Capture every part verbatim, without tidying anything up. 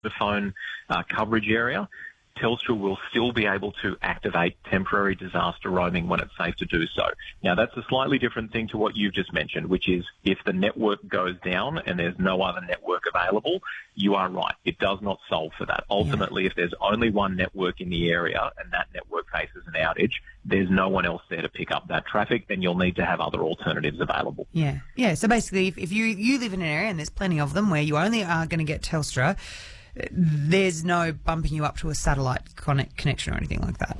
phone uh, coverage area, Telstra will still be able to activate temporary disaster roaming when it's safe to do so. Now, that's a slightly different thing to what you've just mentioned, which is if the network goes down and there's no other network available, you are right. It does not solve for that. Ultimately, yeah. if there's only one network in the area and that network faces an outage, there's no one else there to pick up that traffic, and you'll need to have other alternatives available. Yeah. Yeah. So basically, if, if you, you live in an area, and there's plenty of them, where you only are going to get Telstra, there's no bumping you up to a satellite connect, connection or anything like that.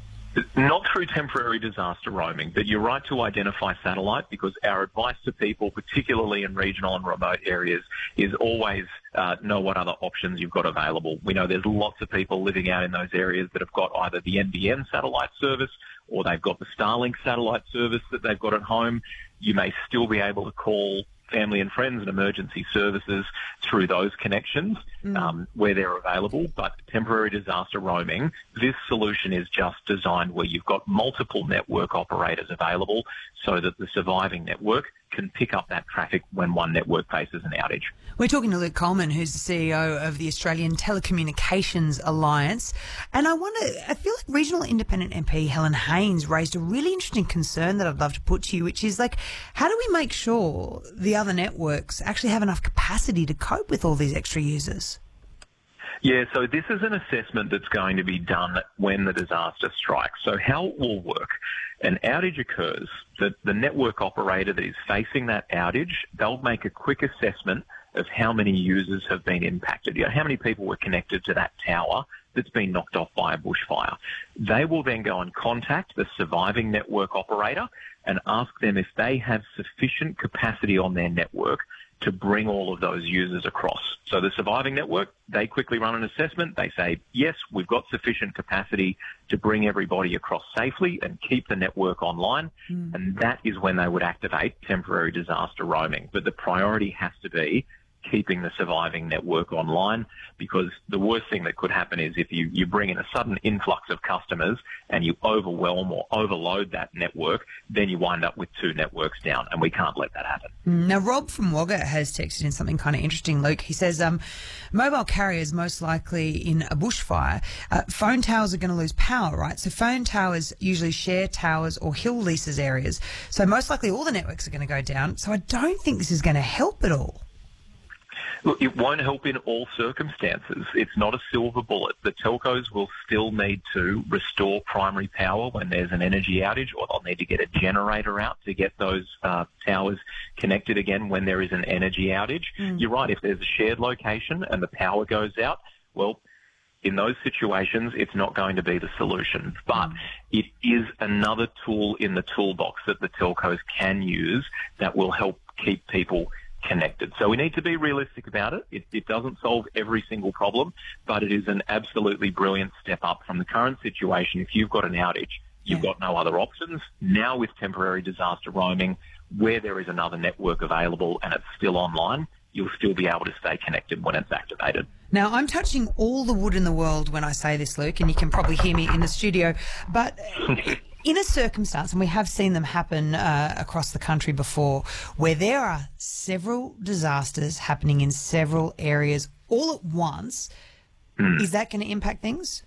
Not through temporary disaster roaming, but you're right to identify satellite, because our advice to people, particularly in regional and remote areas, is always uh, know what other options you've got available. We know there's lots of people living out in those areas that have got either the N B N satellite service or they've got the Starlink satellite service that they've got at home. You may still be able to call family and friends and emergency services through those connections mm. um, where they're available. But temporary disaster roaming, this solution is just designed where you've got multiple network operators available so that the surviving network can pick up that traffic when one network faces an outage. We're talking to Luke Coleman, who's the C E O of the Australian Telecommunications Alliance. And I wonder, I feel like Regional Independent M P Helen Haines raised a really interesting concern that I'd love to put to you, which is like, how do we make sure the other networks actually have enough capacity to cope with all these extra users? Yeah, so this is an assessment that's going to be done when the disaster strikes. So how it will work, an outage occurs, the, the network operator that is facing that outage, they'll make a quick assessment of how many users have been impacted. You know, how many people were connected to that tower that's been knocked off by a bushfire. They will then go and contact the surviving network operator and ask them if they have sufficient capacity on their network to bring all of those users across. So the surviving network, they quickly run an assessment. They say, yes, we've got sufficient capacity to bring everybody across safely and keep the network online. Mm. And that is when they would activate temporary disaster roaming. But the priority has to be keeping the surviving network online, because the worst thing that could happen is if you, you bring in a sudden influx of customers and you overwhelm or overload that network, then you wind up with two networks down, and we can't let that happen. Now, Rob from Wagga has texted in something kind of interesting, Luke. He says, um, mobile carriers most likely in a bushfire, uh, phone towers are going to lose power, right? So phone towers usually share towers or hill leases areas. So most likely all the networks are going to go down. So I don't think this is going to help at all. Look, it won't help in all circumstances. It's not a silver bullet. The telcos will still need to restore primary power when there's an energy outage, or they'll need to get a generator out to get those uh, towers connected again when there is an energy outage. Mm. You're right, if there's a shared location and the power goes out, well, in those situations, it's not going to be the solution. But mm. it is another tool in the toolbox that the telcos can use that will help keep people connected. So we need to be realistic about it. It, it doesn't solve every single problem, but it is an absolutely brilliant step up from the current situation. If you've got an outage, you've yeah. got no other options. Now with temporary disaster roaming, where there is another network available and it's still online, you'll still be able to stay connected when it's activated. Now, I'm touching all the wood in the world when I say this, Luke, and you can probably hear me in the studio, but in a circumstance, and we have seen them happen uh, across the country before, where there are several disasters happening in several areas all at once, mm. is that going to impact things?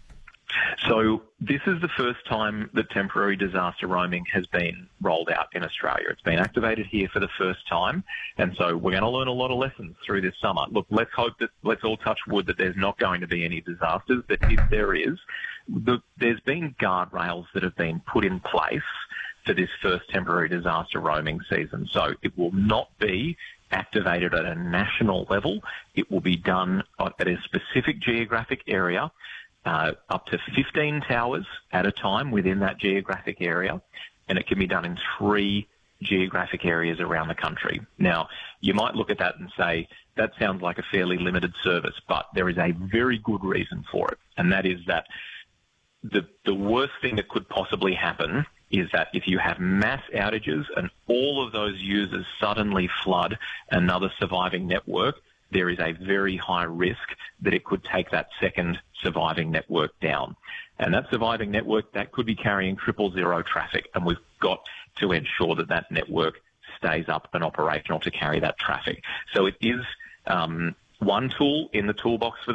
So this is the first time that temporary disaster roaming has been rolled out in Australia. It's been activated here for the first time, and so we're going to learn a lot of lessons through this summer. Look, let's hope that, let's all touch wood that there's not going to be any disasters, but if there is, the, there's been guardrails that have been put in place for this first temporary disaster roaming season. So it will not be activated at a national level. It will be done at a specific geographic area, Uh, up to fifteen towers at a time within that geographic area, and it can be done in three geographic areas around the country. Now, you might look at that and say, that sounds like a fairly limited service, but there is a very good reason for it, and that is that the, the worst thing that could possibly happen is that if you have mass outages and all of those users suddenly flood another surviving network, there is a very high risk that it could take that second surviving network down. And that surviving network, that could be carrying triple zero traffic, and we've got to ensure that that network stays up and operational to carry that traffic. So it is um, one tool in the toolbox for